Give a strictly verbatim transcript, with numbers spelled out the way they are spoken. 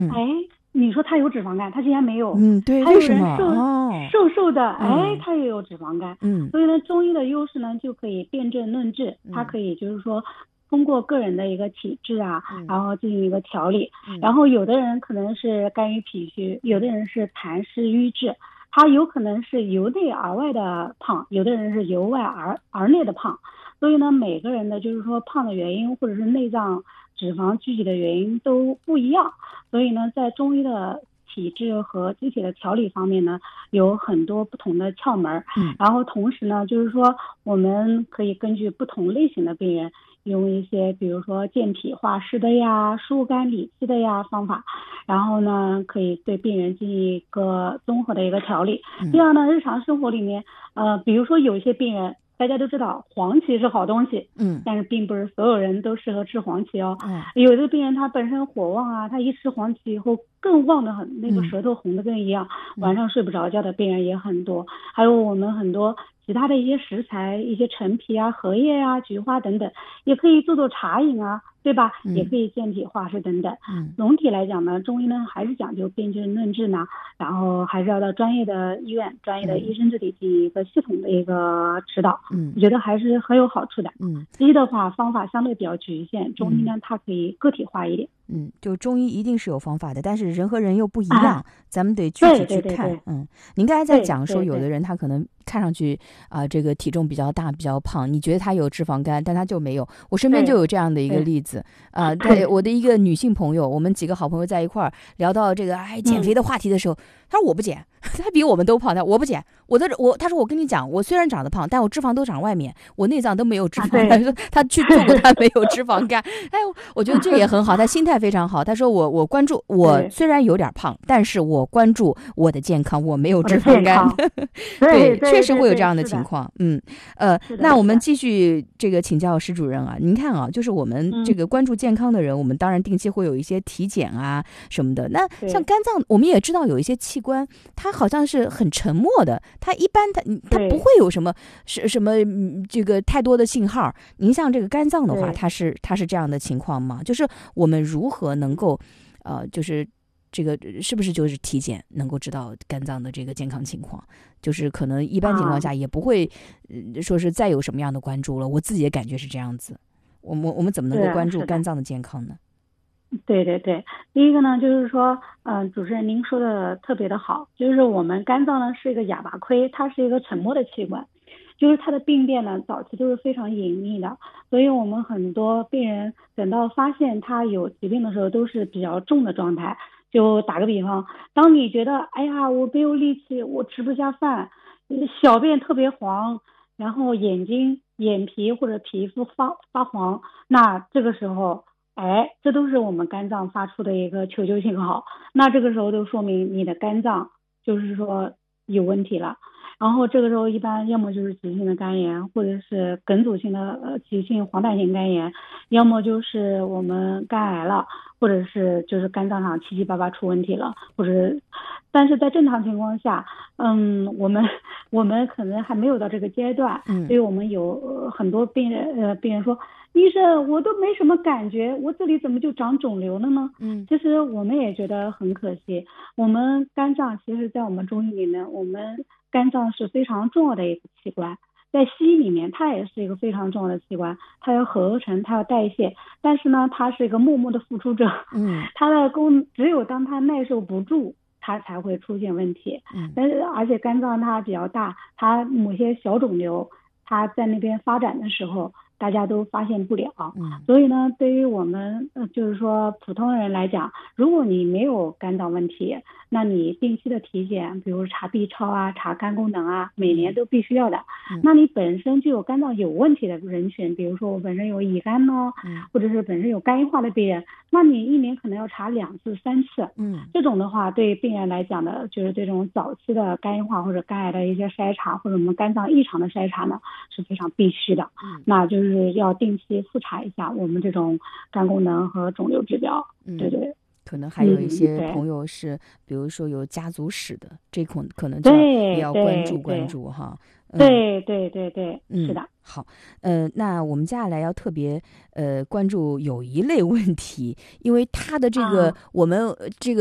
嗯哎，你说他有脂肪肝，他竟然没有。 嗯，对， 还有为什么？ 人瘦哦， 瘦瘦的，哎， 嗯他也有脂肪肝。 嗯所以呢，中医的优势呢，就可以辨证论治，它嗯可以就是说通过个人的一个体质啊， 嗯然后进行一个调理。 嗯然后有的人可能是肝郁脾虚，有的人是痰湿瘀滞，他有可能是由内而外的胖，有的人是由外而而内的胖。所以呢，每个人的就是说胖的原因或者是内脏脂肪聚集的原因都不一样。所以呢，在中医的体质和机体的调理方面呢，有很多不同的窍门。 嗯然后同时呢，就是说我们可以根据不同类型的病人，用一些比如说健脾化湿的呀、疏肝理气的呀方法，然后呢，可以对病人进行一个综合的一个调理。 嗯这样呢，日常生活里面，呃，比如说有一些病人，大家都知道黄芪是好东西， 嗯但是并不是所有人都适合吃黄芪哦。 哦有的病人他本身火旺啊，他一吃黄芪以后更旺的很，那个嗯舌头红的跟一样， 嗯晚上睡不着觉的病人也很多。还有我们很多其他的一些食材，一些陈皮啊、荷叶啊、菊花等等，也可以做做茶饮啊，对吧？ 嗯也可以健脾化湿等等。 嗯总体来讲呢，中医呢还是讲究辨证论治呢，然后还是要到专业的医院、专业的医生这里进行一个系统的一个指导， 嗯我觉得还是很有好处的。 嗯西医的话方法相对比较局限，中医呢它可以个体化一点。 嗯，就中医一定是有方法的，但是人和人又不一啊样，咱们得具体去看。 对对对对嗯，您刚才在对讲说， 对对有的人他可能看上去啊、这个体重比较大、比较胖，你觉得他有脂肪肝，但他就没有。我身边对就有这样的一个对例子啊、他对我的一个女性朋友，我们几个好朋友在一块儿聊到这个哎减肥的话题的时候，她说我不减，她比我们都胖，她我不减，我的我她说我跟你讲，我虽然长得胖，但我脂肪都长外面，我内脏都没有脂肪。 啊对她说她去做过，她没有脂肪肝。哎，我觉得这也很好，她心态非常好。她说我我关注，我对虽然有点胖，但是我关注我的健康，我没有我的脂肪肝健康。对对确实会有对这样的是情况。嗯，呃是，的是的那我们继续这个请教施主任啊，您看啊，就是我们这嗯个关注健康的人，我们当然定期会有一些体检啊什么的。那对像肝脏，我们也知道有一些器官，它好像是很沉默的，它一般它它对不会有什么是什么嗯这个太多的信号。您像这个肝脏的话， 对它是它是这样的情况吗？就是我们如何能够呃，就是这个是不是就是体检能够知道肝脏的这个健康情况？就是可能一般情况下也不会、呃、说是再有什么样的关注了。我自己的感觉是这样子。我们我们怎么能够是关注是的肝脏的健康呢？ 对对对，第一个呢，就是说，嗯、主持人您说的特别的好，就是我们肝脏呢是一个哑巴亏，它是一个沉默的器官，就是它的病变呢早期都是非常隐秘的，所以我们很多病人等到发现他有疾病的时候都是比较重的状态。就打个比方，当你觉得哎呀我没有力气，我吃不下饭，小便特别黄，然后眼睛眼皮或者皮肤发发黄，那这个时候哎，这都是我们肝脏发出的一个求救信号。那这个时候就说明你的肝脏就是说有问题了。然后这个时候一般要么就是急性的肝炎，或者是梗阻性的呃急性黄疸性肝炎，要么就是我们肝癌了，或者是就是肝脏上七七八八出问题了，或者是，但是在正常情况下，嗯，我们我们可能还没有到这个阶段， 嗯所以我们有、呃、很多病人呃病人说，医生我都没什么感觉，我这里怎么就长肿瘤了呢？ 嗯其实我们也觉得很可惜，我们肝脏其实在我们中医里面，我们肝脏是非常重要的一个器官，在西医里面它也是一个非常重要的器官，它要合成，它要代谢，但是呢它是一个默默的付出者， 嗯它的功只有当它耐受不住它才会出现问题。 嗯但是而且肝脏它比较大，它某些小肿瘤它在那边发展的时候大家都发现不了。 嗯所以呢，对于我们呃就是说普通人来讲，如果你没有肝脏问题，那你定期的体检，比如查 B 超啊、查肝功能啊，每年都必须要的。 嗯那你本身就有肝脏有问题的人群，比如说我本身有乙肝呢， 嗯或者是本身有肝硬化的病人，那你一年可能要查两次、三次。 嗯这种的话，对病人来讲呢，就是这种早期的肝硬化或者肝癌的一些筛查，或者我们肝脏异常的筛查呢，是非常必须的。 嗯那就是要定期复查一下我们这种肝功能和肿瘤指标。 嗯对对可能还有一嗯些对朋友是，比如说有家族史的，这可可能就要对也要关对注关对注哈。嗯对对对对， 嗯是的。 好，呃，那我们接下来要特别呃关注有一类问题，因为它的这个、 啊我们呃这个。